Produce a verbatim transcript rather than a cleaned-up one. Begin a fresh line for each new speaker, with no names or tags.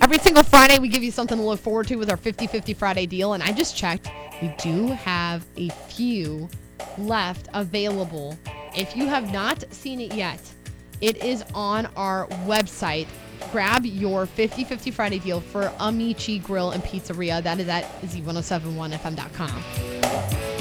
every single Friday, we give you something to look forward to with our fifty fifty Friday deal. And I just checked. We do have a few left available. If you have not seen it yet, it is on our website. Grab your fifty fifty Friday deal for Amici Grill and Pizzeria. That is at Z ten seventy-one F M dot com.